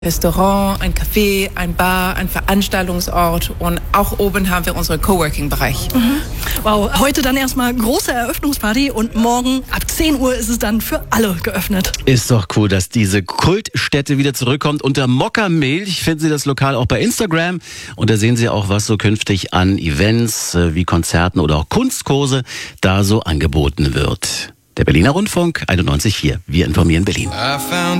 Restaurant, ein Café, ein Bar, ein Veranstaltungsort und auch oben haben wir unseren Coworking-Bereich. Wow, heute dann erstmal große Eröffnungsparty und morgen ab 10 Uhr ist es dann für alle geöffnet. Ist doch cool, dass diese Kultstätte wieder zurückkommt. Unter Mokka-Milch finden Sie das Lokal auch bei Instagram und da sehen Sie auch, was so künftig an Events wie Konzerten oder auch Kunstkurse da so angeboten wird. Der Berliner Rundfunk 91.4. Wir informieren Berlin.